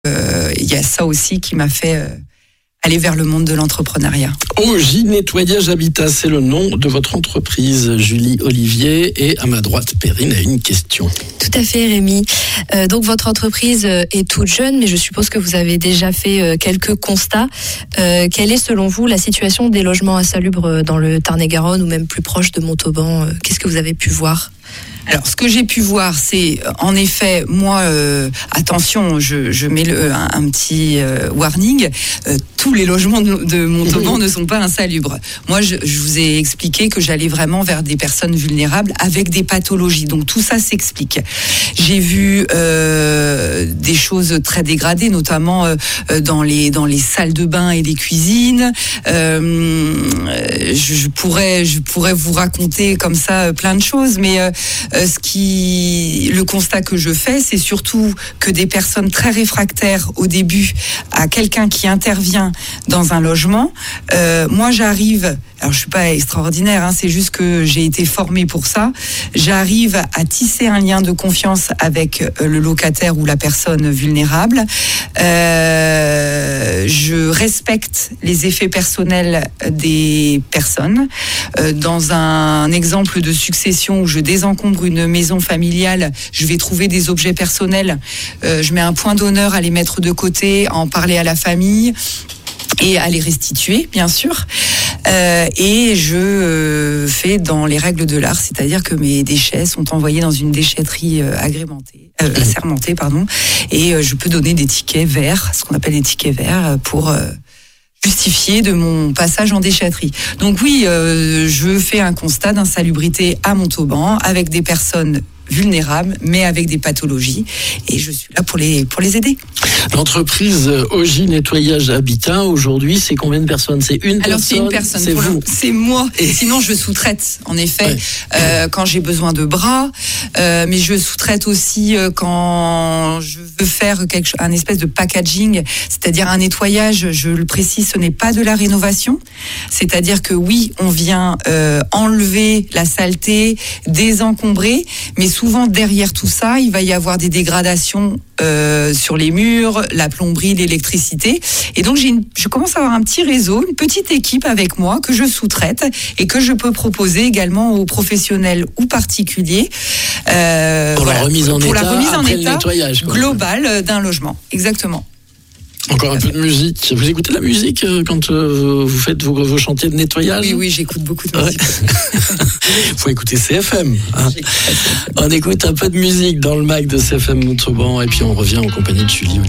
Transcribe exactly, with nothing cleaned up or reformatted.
euh, il y a ça aussi qui m'a fait euh, aller vers le monde de l'entrepreneuriat. O J Nettoyage Habitat, c'est le nom de votre entreprise, Julie Olivier. Et à ma droite, Perrine a une question. Tout à fait, Rémi. Euh, donc votre entreprise est toute jeune, mais je suppose que vous avez déjà fait euh, quelques constats. Euh, quelle est selon vous la situation des logements insalubres dans le Tarn-et-Garonne ou même plus proche de Montauban? euh, Qu'est-ce que vous avez pu voir? Alors, ce que j'ai pu voir, c'est, en effet, moi, euh, attention, je, je mets le, un, un petit euh, warning, euh, tous les logements de, de Montauban ne sont pas insalubres. Moi, je, je vous ai expliqué que j'allais vraiment vers des personnes vulnérables avec des pathologies. Donc, tout ça s'explique. J'ai vu euh, des choses très dégradées, notamment euh, dans les dans les salles de bain et les cuisines. Euh, je, je pourrais je pourrais vous raconter comme ça plein de choses, mais euh, Euh, ce qui, le constat que je fais, c'est surtout que des personnes très réfractaires au début à quelqu'un qui intervient dans un logement. Euh, moi, j'arrive. Alors, je suis pas extraordinaire, hein, c'est juste que j'ai été formée pour ça. J'arrive à tisser un lien de confiance avec le locataire ou la personne vulnérable. Euh, je respecte les effets personnels des personnes. Euh, dans un exemple de succession où je désencombre une maison familiale, je vais trouver des objets personnels. Euh, je mets un point d'honneur à les mettre de côté, à en parler à la famille et à les restituer, bien sûr. Euh, et je euh, fais dans les règles de l'art, c'est-à-dire que mes déchets sont envoyés dans une déchetterie euh, agrémentée, euh, assermentée, pardon, et euh, je peux donner des tickets verts, ce qu'on appelle des tickets verts, pour euh, justifier de mon passage en déchetterie. Donc oui, euh, je fais un constat d'insalubrité à Montauban avec des personnes vulnérables, mais avec des pathologies, et je suis là pour les pour les aider. L'entreprise O J Nettoyage Habitat, aujourd'hui, c'est combien de personnes? C'est une Alors, personne? c'est une personne. C'est vous? Le, c'est moi. Et sinon, je sous-traite, en effet, ouais. euh, quand j'ai besoin de bras, euh, mais je sous-traite aussi euh, quand je veux faire quelque chose, un espèce de packaging, c'est-à-dire un nettoyage, je le précise, ce n'est pas de la rénovation. C'est-à-dire que oui, on vient euh, enlever la saleté, désencombrer, mais souvent derrière tout ça, il va y avoir des dégradations euh, sur les murs, la plomberie, l'électricité. Et donc, j'ai une, je commence à avoir un petit réseau, une petite équipe avec moi que je sous-traite et que je peux proposer également aux professionnels ou particuliers euh, pour, voilà, la remise en pour état, la remise en état globale d'un logement. Exactement. Encore un peu de musique. Vous écoutez la musique quand euh, vous faites vos, vos chantiers de nettoyage? Oui, oui, j'écoute beaucoup de musique. Il faut écouter C F M. Hein. On écoute un peu de musique dans le Mac de C F M Montauban et puis on revient en compagnie de Julie Olivier.